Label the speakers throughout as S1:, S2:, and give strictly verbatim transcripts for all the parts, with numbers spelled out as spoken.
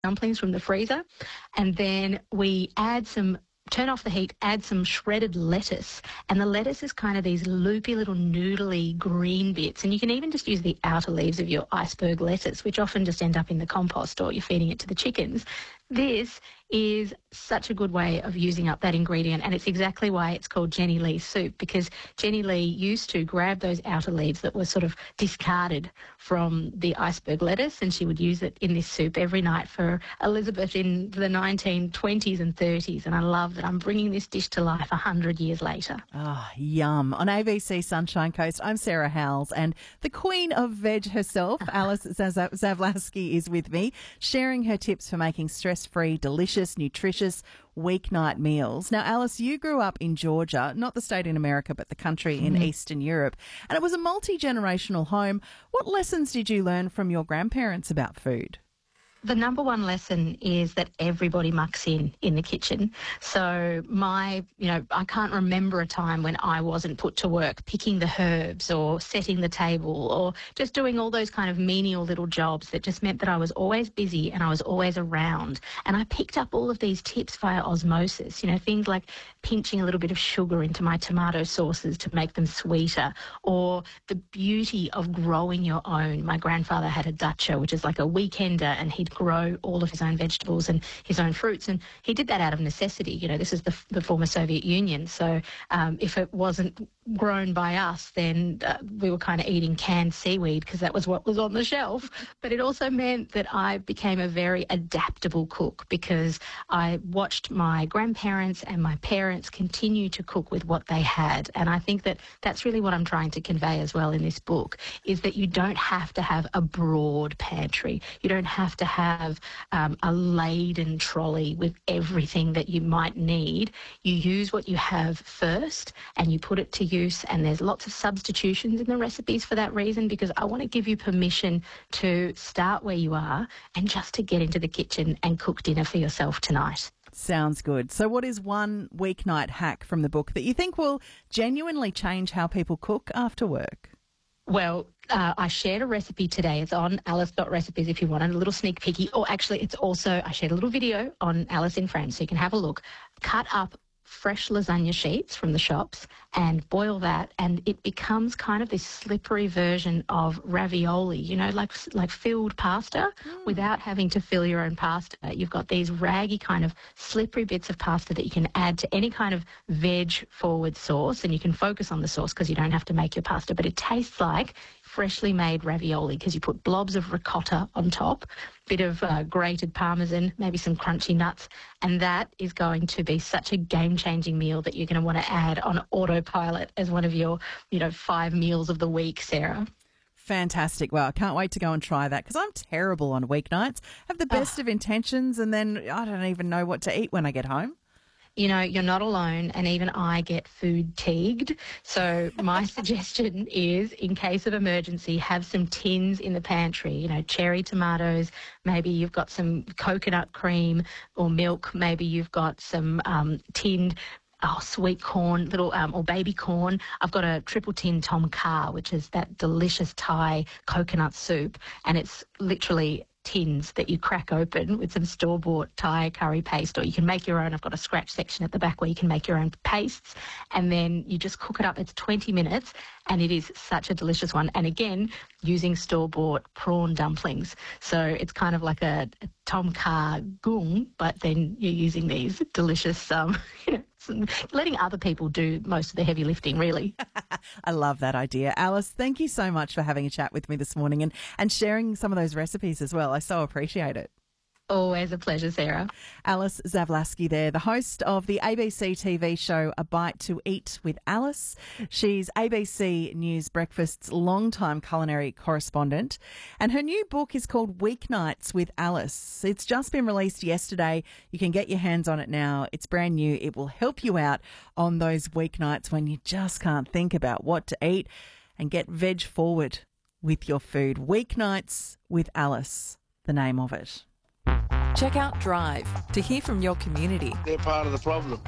S1: dumplings from the freezer, and then we add some turn off the heat, add some shredded lettuce. And the lettuce is kind of these loopy little noodly green bits. And you can even just use the outer leaves of your iceberg lettuce, which often just end up in the compost or you're feeding it to the chickens. This is such a good way of using up that ingredient, and it's exactly why it's called Jenny Lee soup, because Jenny Lee used to grab those outer leaves that were sort of discarded from the iceberg lettuce, and she would use it in this soup every night for Elizabeth in the nineteen twenties and thirties, and I love that I'm bringing this dish to life one hundred years later.
S2: Ah, oh, yum. On A B C Sunshine Coast, I'm Sarah Howells, and the queen of veg herself, Alice Zavlasky, is with me, sharing her tips for making stress-free, delicious, nutritious weeknight meals. Now, Alice, you grew up in Georgia, not the state in America, but the country in mm. Eastern Europe, and it was a multi-generational home. What lessons did you learn from your grandparents about food?
S1: The number one lesson is that everybody mucks in in the kitchen. So my, you know, I can't remember a time when I wasn't put to work picking the herbs or setting the table or just doing all those kind of menial little jobs that just meant that I was always busy and I was always around. And I picked up all of these tips via osmosis, you know, things like pinching a little bit of sugar into my tomato sauces to make them sweeter, or the beauty of growing your own. My grandfather had a dacha, which is like a weekender, and he'd grow all of his own vegetables and his own fruits, and he did that out of necessity. You know, this is the, the former Soviet Union, so um, if it wasn't grown by us, then uh, we were kind of eating canned seaweed because that was what was on the shelf. But it also meant that I became a very adaptable cook because I watched my grandparents and my parents continue to cook with what they had, and I think that that's really what I'm trying to convey as well in this book, is that you don't have to have a broad pantry. You don't have to have have um, a laden trolley with everything that you might need. You use what you have first and you put it to use, and there's lots of substitutions in the recipes for that reason, because I want to give you permission to start where you are and just to get into the kitchen and cook dinner for yourself tonight.
S2: Sounds good. So what is one weeknight hack from the book that you think will genuinely change how people cook after work?
S1: Well, uh, I shared a recipe today. It's on alice dot recipes if you want a little sneak peeky. Or actually, it's also, I shared a little video on Alice in France, so you can have a look. Cut up fresh lasagna sheets from the shops and boil that, and it becomes kind of this slippery version of ravioli, you know, like like filled pasta mm. without having to fill your own pasta. You've got these raggy kind of slippery bits of pasta that you can add to any kind of veg-forward sauce, and you can focus on the sauce because you don't have to make your pasta, but it tastes like freshly made ravioli because you put blobs of ricotta on top, bit of uh, grated parmesan, maybe some crunchy nuts, and that is going to be such a game-changing meal that you're going to want to add on autopilot as one of your, you know, five meals of the week, Sarah.
S2: Fantastic. Well, I can't wait to go and try that because I'm terrible on weeknights. Have the best oh. of intentions, and then I don't even know what to eat when I get home.
S1: You know, you're not alone, and even I get food-tigued. So my suggestion is, in case of emergency, have some tins in the pantry, you know, cherry tomatoes, maybe you've got some coconut cream or milk, maybe you've got some um, tinned Oh, sweet corn, little um, or baby corn. I've got a triple tin tom kha, which is that delicious Thai coconut soup, and it's literally tins that you crack open with some store-bought Thai curry paste, or you can make your own. I've got a scratch section at the back where you can make your own pastes, and then you just cook it up. It's twenty minutes, and it is such a delicious one. And again, using store-bought prawn dumplings. So it's kind of like a, a tom kha gung, but then you're using these delicious, um, you know, letting other people do most of the heavy lifting, really.
S2: I love that idea. Alice, thank you so much for having a chat with me this morning and, and sharing some of those recipes as well. I so appreciate it.
S1: Always a pleasure, Sarah.
S2: Alice Zavlasky there, the host of the A B C T V show A Bite to Eat with Alice. She's A B C News Breakfast's longtime culinary correspondent, and her new book is called Weeknights with Alice. It's just been released yesterday. You can get your hands on it now. It's brand new. It will help you out on those weeknights when you just can't think about what to eat, and get veg forward with your food. Weeknights with Alice, the name of it.
S3: Check out Drive to hear from your community.
S4: They're part of the problem.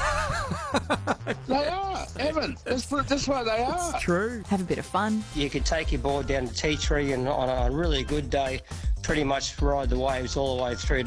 S4: They are, Evan. That's, that's why they are.
S2: It's true.
S3: Have a bit of fun.
S5: You could take your board down to Tea Tree and on a really good day pretty much ride the waves all the way through